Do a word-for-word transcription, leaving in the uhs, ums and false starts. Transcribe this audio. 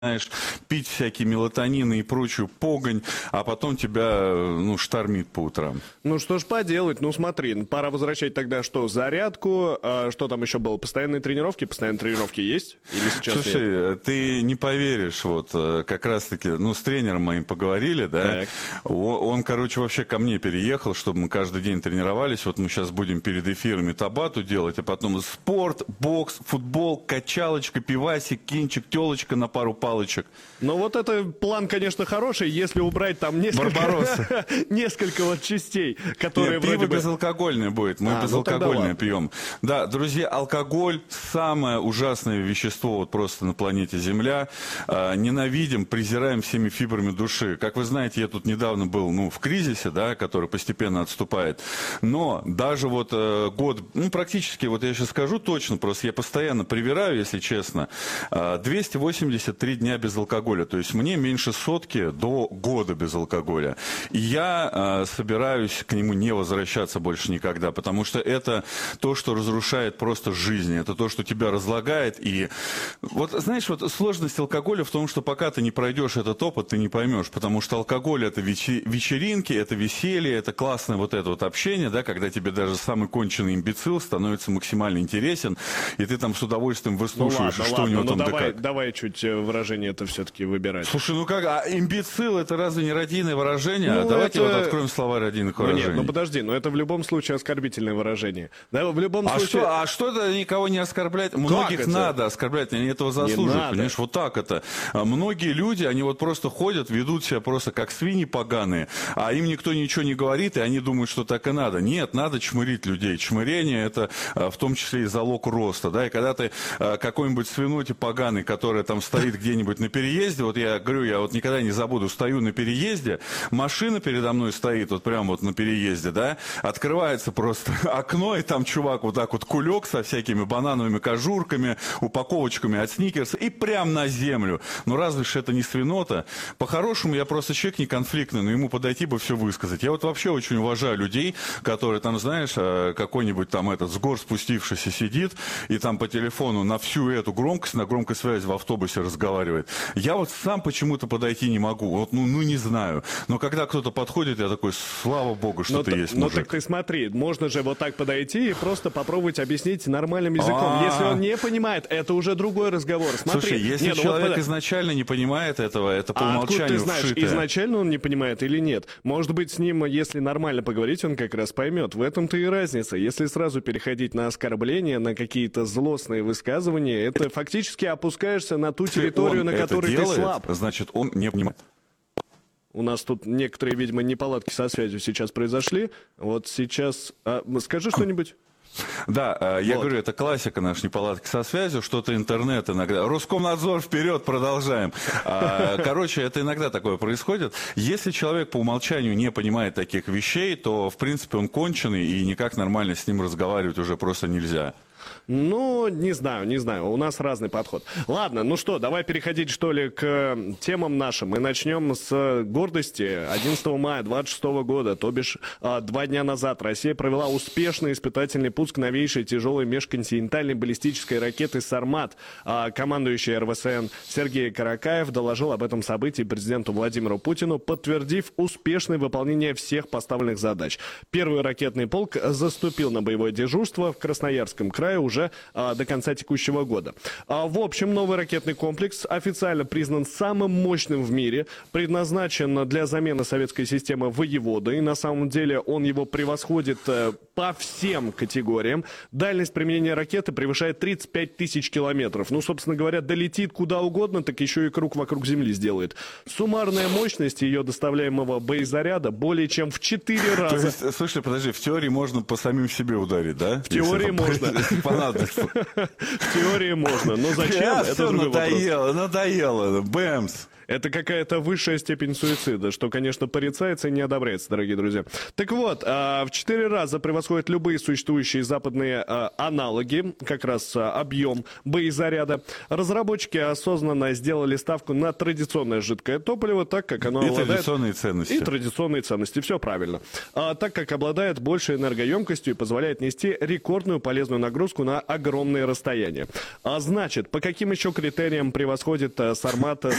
знаешь, пить всякие мелатонины и прочую погонь, а потом тебя, ну, штормит по утрам. Ну, что ж поделать, ну, смотри, пора возвращать тогда что, зарядку, а, что там еще было, постоянные тренировки, постоянные тренировки есть? Или сейчас Слушай, нет? ты не поверишь, вот, как раз-таки, ну, с тренером моим поговорили, да, Так. он, короче, вообще ко мне переехал, чтобы мы каждый день тренировались, вот мы сейчас будем перед эфирами табату делать, а потом спорт, бокс, футбол, качалочка, пивасик, кинчик, телочка на пару палочек. Ну вот это план, конечно, хороший, если убрать там несколько, несколько вот частей, которые Нет, вроде пиво бы... безалкогольное будет, мы А, ну безалкогольное тогда пьем. Да, друзья, алкоголь самое ужасное вещество вот просто на планете Земля. А, ненавидим, презираем всеми фибрами души. Как вы знаете, я тут недавно был, ну, в кризисе, да, который постепенно отступает. Но даже вот э, год, ну, практически, вот я сейчас скажу точно, просто я постоянно привираю, если честно, э, двести восемьдесят три дня без алкоголя. То есть мне меньше сотки до года без алкоголя. И я э, собираюсь к нему не возвращаться больше никогда, потому что это то, что разрушает просто жизнь, это то, что тебя разлагает. И вот, знаешь, вот сложность алкоголя в том, что пока ты не пройдешь этот опыт, ты не поймешь, потому что алкоголь — это вечи- вечеринки, это веселье, это классное вот это вот общение, да, когда тебе даже самый конченый имбецил становится максимально интересен, и ты там с удовольствием выслушиваешь, ну, ладно, что ладно, у него ну, там да давай, как. давай чуть выражение это все-таки выбирать. Слушай, ну как, а имбецил — это разве не родийное выражение? Ну, Давайте это... вот откроем слова родийных ну, выражений. нет, ну подожди, но это в любом случае оскорбительное выражение. Да, в любом А, случае... что, а что это никого не оскорблять? Многих это? надо оскорблять, они этого заслуживают, понимаешь, вот так это. А многие люди, они вот просто ходят, ведут себя просто как свиньи поганые, а им никто ничего не говорит, и они думают, что так и надо. Нет, надо чмырить людей. Чмырение — это а, в том числе и залог роста, да, и когда ты а, какой-нибудь свиноте поганый, который там стоит где-нибудь на переезде, вот я говорю, я вот никогда не забуду, стою на переезде, машина передо мной стоит, вот прямо вот на переезде, да, открывается просто окно, и там чувак вот так вот кулек со всякими банановыми кожурками, упаковочками от сникерса, и прям на землю. Ну разве ж это не свинота? По-хорошему, я просто человек не конфликтный, но ему подойти бы все высказать. Я вот вообще очень уважаю людей, которые там, знаешь, какой-нибудь там этот с гор спустившийся сидит, и там по телефону на всю эту громкость, на громкой связи в автобусе разговаривает. Я вот сам почему-то подойти не могу, вот, ну, ну не знаю. Но когда кто-то подходит, я такой, слава богу, что но ты т- есть, Ну мужик. так ты смотри, можно же вот так подойти и просто попробовать объяснить нормальным языком. А-а-а. Если он не понимает, это уже другой разговор. Смотри, Слушай, если не, ну вот человек под- изначально не понимает этого, это по А откуда умолчанию ты знаешь, вшитое. изначально он не понимает или нет? Может быть, с ним, если нормально поговорить, он как раз поймет. В этом-то и разница. Если сразу переходить на оскорбления, на какие-то злостные высказывания, это фактически опускаешься на ту территорию, Он на это которой делает, ты слаб. значит, он не понимает. У нас тут некоторые, видимо, неполадки со связью сейчас произошли. Вот сейчас... а, скажи что-нибудь. Да, э, я Вот. говорю, это классика наша, неполадки со связью, что-то интернет иногда. Роскомнадзор, вперед, продолжаем. А, Короче, это иногда такое происходит. Если человек по умолчанию не понимает таких вещей, то, в принципе, он конченый, и никак нормально с ним разговаривать уже просто нельзя. Ну, не знаю, не знаю. У нас разный подход. Ладно, ну что, давай переходить, что ли, к темам нашим. Мы начнем с гордости. одиннадцатого мая двадцать шестого года, то бишь а, два дня назад, Россия провела успешный испытательный пуск новейшей тяжелой межконтинентальной баллистической ракеты «Сармат». А, командующий эр вэ эс эн Сергей Каракаев доложил об этом событии президенту Владимиру Путину, подтвердив успешное выполнение всех поставленных задач. Первый ракетный полк заступил на боевое дежурство в Красноярском крае уже а, до конца текущего года. А, в общем, новый ракетный комплекс официально признан самым мощным в мире, предназначен для замены советской системы «Воевода», и на самом деле он его превосходит а, по всем категориям. Дальность применения ракеты превышает тридцать пять тысяч километров. Ну, собственно говоря, долетит куда угодно, так еще и круг вокруг Земли сделает. Суммарная мощность ее доставляемого боезаряда более чем в четыре раза. То есть, слушай, подожди, в теории можно по самим себе ударить, да? В теории можно. Понадобится. В теории можно, но зачем? Это другой вопрос. Надоело, надоело. Бэмс. Это какая-то высшая степень суицида, что, конечно, порицается и не одобряется, дорогие друзья. Так вот, в четыре раза превосходят любые существующие западные аналоги, как раз объем боезаряда. Разработчики осознанно сделали ставку на традиционное жидкое топливо, так как оно и обладает... традиционные ценности. И традиционные ценности, все правильно. А, так как обладает большей энергоемкостью и позволяет нести рекордную полезную нагрузку на огромные расстояния. А значит, по каким еще критериям превосходит Сармат